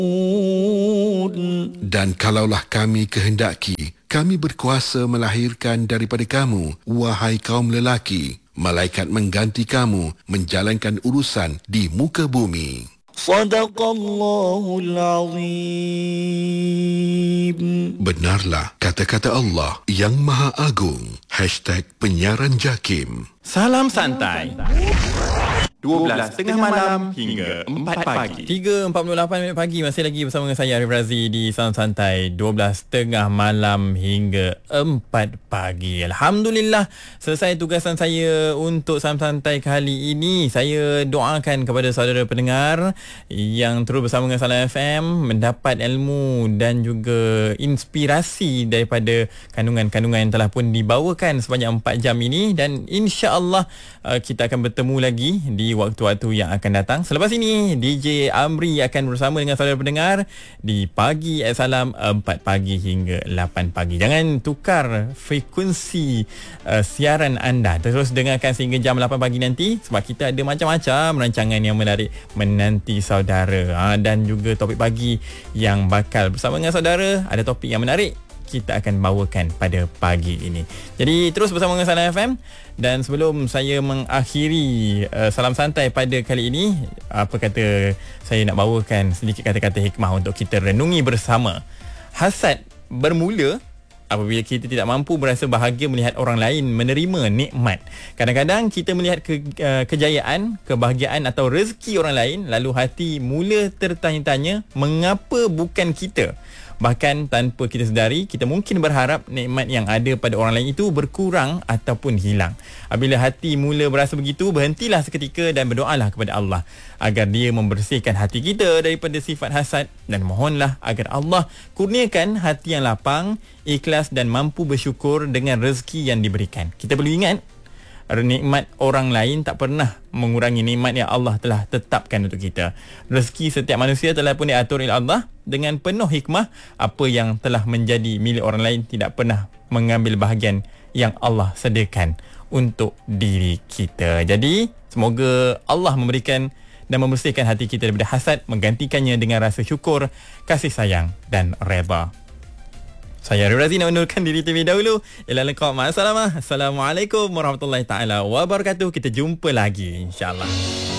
Dan kalaulah kami kehendaki, kami berkuasa melahirkan daripada kamu, wahai kaum lelaki, malaikat mengganti kamu menjalankan urusan di muka bumi. Sadaqallahul Azim. Benarlah kata-kata Allah yang Maha Agung. #penyiaran JAKIM. Salam santai. 12 tengah malam hingga 4 pagi. 3.48 minit pagi masih lagi bersama dengan saya Arif Razi di Salam Santai. 12 tengah malam hingga 4 pagi. Alhamdulillah selesai tugasan saya untuk Salam Santai kali ini. Saya doakan kepada saudara pendengar yang terus bersama dengan Salam FM mendapat ilmu dan juga inspirasi daripada kandungan-kandungan yang telah pun dibawakan sepanjang 4 jam ini, dan insya-Allah kita akan bertemu lagi di waktu-waktu yang akan datang. Selepas ini DJ Amri akan bersama dengan saudara pendengar di Pagi Salam 4 pagi hingga 8 pagi. Jangan tukar frekuensi siaran anda. Terus dengarkan sehingga jam 8 pagi nanti, sebab kita ada macam-macam rancangan yang menarik menanti saudara. Dan juga topik pagi yang bakal bersama dengan saudara. Ada topik yang menarik kita akan bawakan pada pagi ini. Jadi terus bersama dengan Salam FM. Dan sebelum saya mengakhiri Salam Santai pada kali ini, apa kata saya nak bawakan sedikit kata-kata hikmah untuk kita renungi bersama. Hasad bermula apabila kita tidak mampu berasa bahagia melihat orang lain menerima nikmat. Kadang-kadang kita melihat kejayaan, kebahagiaan atau rezeki orang lain, lalu hati mula tertanya-tanya mengapa bukan kita. Bahkan tanpa kita sedari, kita mungkin berharap nikmat yang ada pada orang lain itu berkurang ataupun hilang. Apabila hati mula berasa begitu, berhentilah seketika dan berdoalah kepada Allah agar Dia membersihkan hati kita daripada sifat hasad, dan mohonlah agar Allah kurniakan hati yang lapang, ikhlas dan mampu bersyukur dengan rezeki yang diberikan. Kita perlu ingat, nikmat orang lain tak pernah mengurangi nikmat yang Allah telah tetapkan untuk kita. Rezeki setiap manusia telah pun diatur oleh Allah dengan penuh hikmah. Apa yang telah menjadi milik orang lain tidak pernah mengambil bahagian yang Allah sediakan untuk diri kita. Jadi semoga Allah memberikan dan membersihkan hati kita daripada hasad, menggantikannya dengan rasa syukur, kasih sayang dan redha. Saya Arif Razi nak undurkan diri terlebih dahulu. Ila liqa, ma'assalamah. Assalamualaikum warahmatullahi taala wabarakatuh. Kita jumpa lagi insya-Allah.